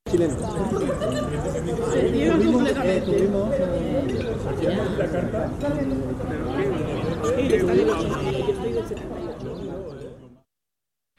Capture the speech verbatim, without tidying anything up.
chileno. Tuvimos, eh, tuvimos La carta. Sí, está de los ochenta y ocho, yo estoy del setenta y ocho.